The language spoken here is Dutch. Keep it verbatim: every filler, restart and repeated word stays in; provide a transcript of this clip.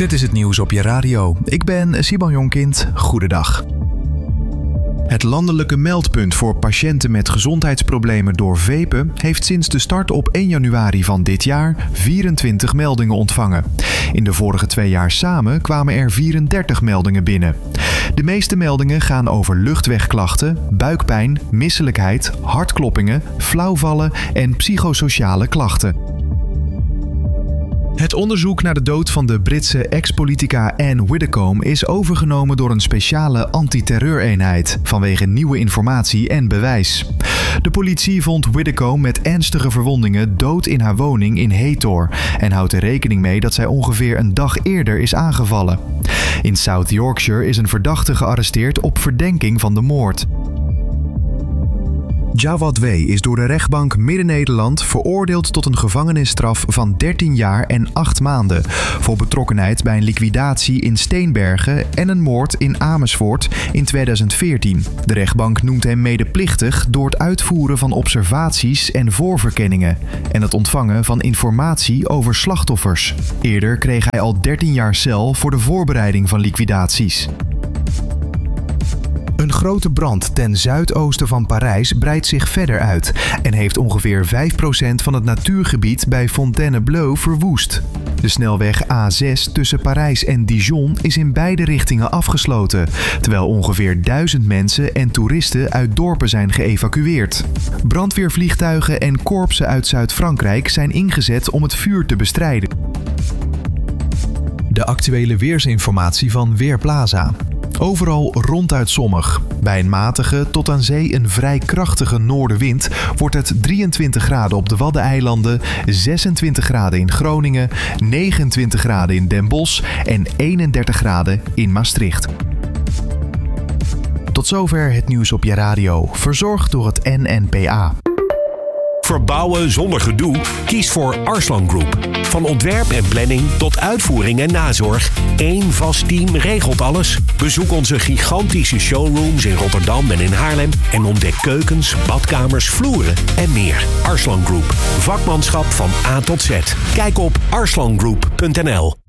Dit is het nieuws op je radio. Ik ben Simon Jonkind. Goedendag. Het landelijke meldpunt voor patiënten met gezondheidsproblemen door vapen heeft sinds de start op één januari van dit jaar vierentwintig meldingen ontvangen. In de vorige twee jaar samen kwamen er vierendertig meldingen binnen. De meeste meldingen gaan over luchtwegklachten, buikpijn, misselijkheid, hartkloppingen, flauwvallen en psychosociale klachten. Het onderzoek naar de dood van de Britse ex-politica Anne Widdecombe is overgenomen door een speciale antiterreureenheid vanwege nieuwe informatie en bewijs. De politie vond Widdecombe met ernstige verwondingen dood in haar woning in Haytor en houdt er rekening mee dat zij ongeveer een dag eerder is aangevallen. In South Yorkshire is een verdachte gearresteerd op verdenking van de moord. Jawad W. is door de rechtbank Midden-Nederland veroordeeld tot een gevangenisstraf van dertien jaar en acht maanden voor betrokkenheid bij een liquidatie in Steenbergen en een moord in Amersfoort in tweeduizend veertien. De rechtbank noemt hem medeplichtig door het uitvoeren van observaties en voorverkenningen en het ontvangen van informatie over slachtoffers. Eerder kreeg hij al dertien jaar cel voor de voorbereiding van liquidaties. Een grote brand ten zuidoosten van Parijs breidt zich verder uit en heeft ongeveer vijf procent van het natuurgebied bij Fontainebleau verwoest. De snelweg A zes tussen Parijs en Dijon is in beide richtingen afgesloten, terwijl ongeveer duizend mensen en toeristen uit dorpen zijn geëvacueerd. Brandweervliegtuigen en korpsen uit Zuid-Frankrijk zijn ingezet om het vuur te bestrijden. De actuele weersinformatie van Weerplaza. Overal ronduit zonnig. Bij een matige tot aan zee een vrij krachtige noordenwind wordt het drieëntwintig graden op de Waddeneilanden, zesentwintig graden in Groningen, negenentwintig graden in Den Bosch en eenendertig graden in Maastricht. Tot zover het nieuws op je radio, verzorgd door het N N P A. Verbouwen zonder gedoe? Kies voor Arslan Group. Van ontwerp en planning tot uitvoering en nazorg, één vast team regelt alles. Bezoek onze gigantische showrooms in Rotterdam en in Haarlem en ontdek keukens, badkamers, vloeren en meer. Arslan Group. Vakmanschap van A tot Z. Kijk op arslan group punt n l.